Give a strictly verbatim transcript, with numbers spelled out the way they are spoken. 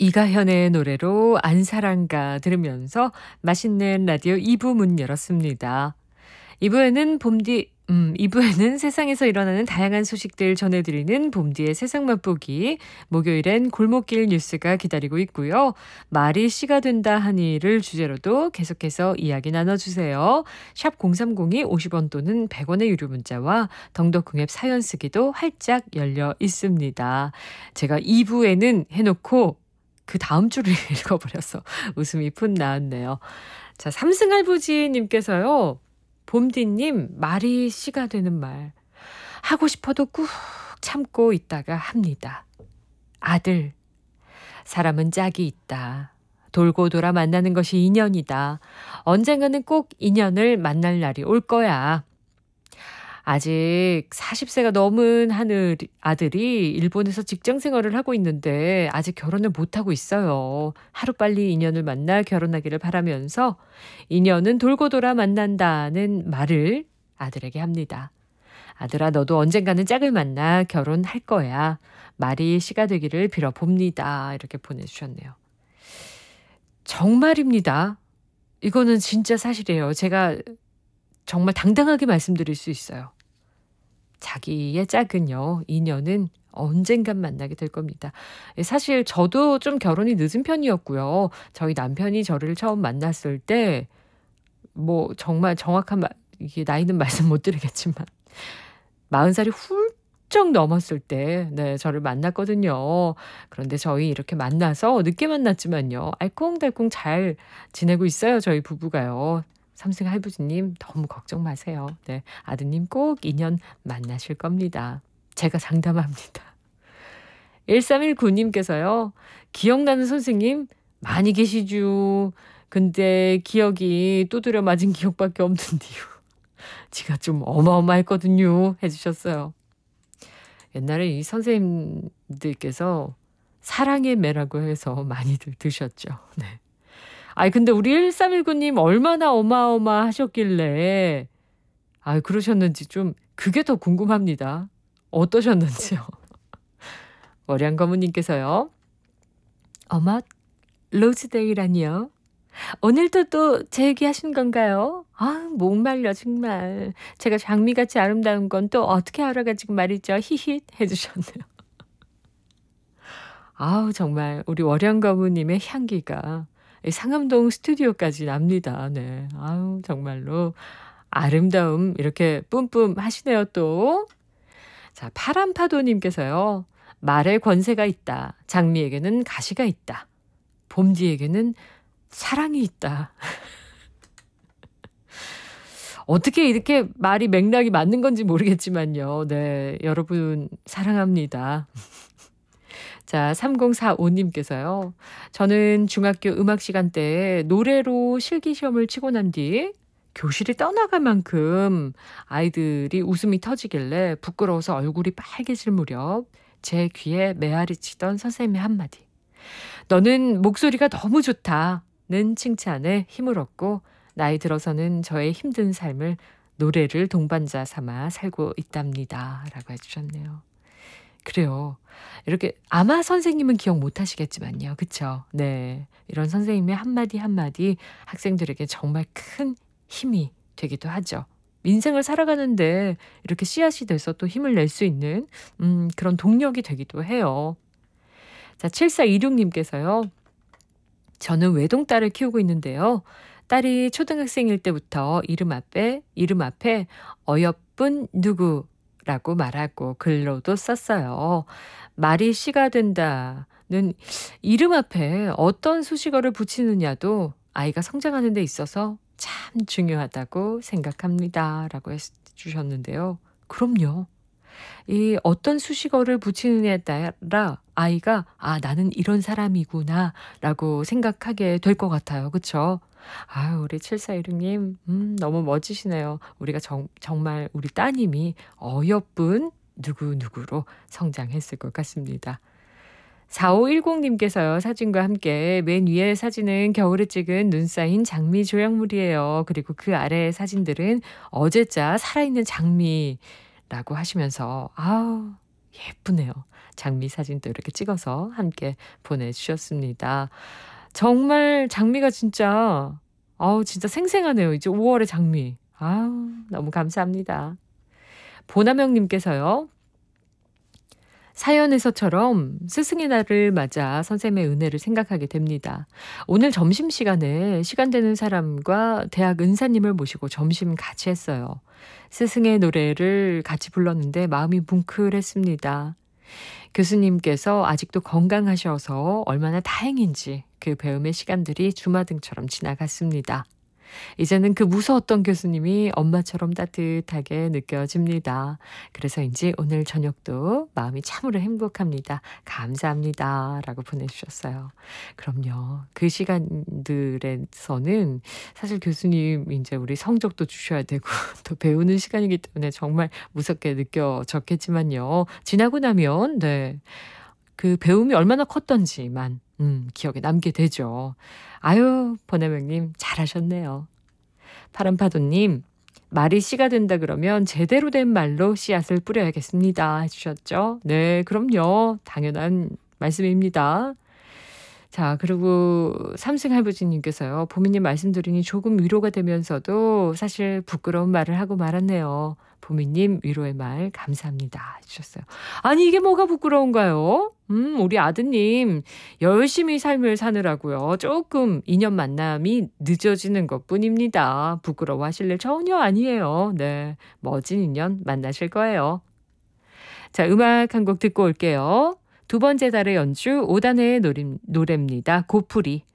이가현의 노래로 안사랑가 들으면서 맛있는 라디오 이 부 문 열었습니다. 이 부에는 봄디 음, 이 부에는 세상에서 일어나는 다양한 소식들 전해드리는 봄디의 세상 맛보기, 목요일엔 골목길 뉴스가 기다리고 있고요. 말이 씨가 된다 하니를 주제로도 계속해서 이야기 나눠주세요. 샵 공삼공이 오십 원 또는 백 원의 유료 문자와 덩덕궁앱 사연 쓰기도 활짝 열려 있습니다. 제가 이 부에는 해놓고 그 다음 주를 읽어버려서 웃음이 푼 나왔네요. 자, 삼승할부지님께서요. 봄디님, 말이 씨가 되는 말. 하고 싶어도 꾹 참고 있다가 합니다. 아들, 사람은 짝이 있다. 돌고 돌아 만나는 것이 인연이다. 언젠가는 꼭 인연을 만날 날이 올 거야. 아직 사십 세가 넘은 하늘 아들이 일본에서 직장 생활을 하고 있는데 아직 결혼을 못하고 있어요. 하루빨리 인연을 만나 결혼하기를 바라면서 인연은 돌고 돌아 만난다는 말을 아들에게 합니다. 아들아, 너도 언젠가는 짝을 만나 결혼할 거야. 말이 씨가 되기를 빌어봅니다. 이렇게 보내주셨네요. 정말입니다. 이거는 진짜 사실이에요. 제가 정말 당당하게 말씀드릴 수 있어요. 자기의 짝은요, 인연은 언젠간 만나게 될 겁니다. 사실 저도 좀 결혼이 늦은 편이었고요. 저희 남편이 저를 처음 만났을 때 뭐 정말 정확한 마, 이게 나이는 말씀 못 드리겠지만 마흔 살이 훌쩍 넘었을 때 네, 저를 만났거든요. 그런데 저희 이렇게 만나서 늦게 만났지만요. 알콩달콩 잘 지내고 있어요. 저희 부부가요. 삼승 할부지님 너무 걱정 마세요. 네, 아드님 꼭 인연 만나실 겁니다. 제가 장담합니다. 일삼일구님께서요. 기억나는 선생님 많이 계시죠. 근데 기억이 두드려 맞은 기억밖에 없는데요. 지가 좀 어마어마했거든요. 해주셨어요. 옛날에 이 선생님들께서 사랑의 매라고 해서 많이들 드셨죠. 네. 아이, 근데 우리 일삼일구님 얼마나 어마어마하셨길래, 아, 그러셨는지 좀, 그게 더 궁금합니다. 어떠셨는지요? 월양거무님께서요. 어머, 로즈데이라니요? 오늘도 또 제 얘기 하신 건가요? 아, 목말려, 정말. 제가 장미같이 아름다운 건 또 어떻게 알아가지고 말이죠. 히힛 해주셨네요. 아우, 정말, 우리 월양거무님의 향기가 상암동 스튜디오까지 납니다. 네. 아우, 정말로 아름다움 이렇게 뿜뿜 하시네요, 또. 자, 파란파도님께서요. 말에 권세가 있다. 장미에게는 가시가 있다. 봄디에게는 사랑이 있다. 어떻게 이렇게 말이 맥락이 맞는 건지 모르겠지만요. 네, 여러분 사랑합니다. 자, 삼공사오님께서요. 저는 중학교 음악 시간 때 노래로 실기시험을 치고 난 뒤 교실이 떠나갈 만큼 아이들이 웃음이 터지길래 부끄러워서 얼굴이 빨개질 무렵 제 귀에 메아리 치던 선생님의 한마디. 너는 목소리가 너무 좋다는 칭찬에 힘을 얻고 나이 들어서는 저의 힘든 삶을 노래를 동반자 삼아 살고 있답니다. 라고 해주셨네요. 그래요. 이렇게 아마 선생님은 기억 못 하시겠지만요. 그쵸? 네. 이런 선생님의 한마디 한마디 학생들에게 정말 큰 힘이 되기도 하죠. 인생을 살아가는데 이렇게 씨앗이 돼서 또 힘을 낼 수 있는 음, 그런 동력이 되기도 해요. 자, 칠사이육님께서요. 저는 외동딸을 키우고 있는데요. 딸이 초등학생일 때부터 이름 앞에 이름 앞에 어여쁜 누구 라고 말하고 글로도 썼어요. 말이 씨가 된다는 이름 앞에 어떤 수식어를 붙이느냐도 아이가 성장하는 데 있어서 참 중요하다고 생각합니다. 라고 해주셨는데요. 그럼요. 이 어떤 수식어를 붙이느냐에 따라 아이가 아, 나는 이런 사람이구나 라고 생각하게 될 것 같아요. 그렇죠? 아유, 우리 칠사이육님 음, 너무 멋지시네요. 우리가 정, 정말 우리 따님이 어여쁜 누구누구로 성장했을 것 같습니다. 사오일공님께서요. 사진과 함께 맨 위에 사진은 겨울에 찍은 눈 쌓인 장미 조형물이에요. 그리고 그 아래 사진들은 어제자 살아있는 장미라고 하시면서 아우, 예쁘네요. 장미 사진도 이렇게 찍어서 함께 보내주셨습니다. 정말 장미가 진짜 아우 진짜 생생하네요. 이제 오월의 장미. 아우 너무 감사합니다. 보남영님께서요. 사연에서처럼 스승의 날을 맞아 선생님의 은혜를 생각하게 됩니다. 오늘 점심시간에 시간 되는 사람과 대학 은사님을 모시고 점심 같이 했어요. 스승의 노래를 같이 불렀는데 마음이 뭉클했습니다. 교수님께서 아직도 건강하셔서 얼마나 다행인지 그 배움의 시간들이 주마등처럼 지나갔습니다. 이제는 그 무서웠던 교수님이 엄마처럼 따뜻하게 느껴집니다. 그래서인지 오늘 저녁도 마음이 참으로 행복합니다. 감사합니다. 라고 보내주셨어요. 그럼요. 그 시간들에서는 사실 교수님 이제 우리 성적도 주셔야 되고 또 배우는 시간이기 때문에 정말 무섭게 느껴졌겠지만요. 지나고 나면 네. 그 배움이 얼마나 컸던지만 음, 기억에 남게 되죠. 아유, 보내명님 잘하셨네요. 파란파도님, 말이 씨가 된다 그러면 제대로 된 말로 씨앗을 뿌려야겠습니다. 해주셨죠? 네, 그럼요. 당연한 말씀입니다. 자, 그리고 삼승 할부지님께서요. 보미님 말씀드리니 조금 위로가 되면서도 사실 부끄러운 말을 하고 말았네요. 보미님 위로의 말 감사합니다. 해주셨어요. 아니 이게 뭐가 부끄러운가요? 음, 우리 아드님 열심히 삶을 사느라고요. 조금 인연 만남이 늦어지는 것뿐입니다. 부끄러워하실 일 전혀 아니에요. 네, 멋진 인연 만나실 거예요. 자, 음악 한 곡 듣고 올게요. 두 번째 달의 연주 오 단의 노래, 노래입니다. 고풀이.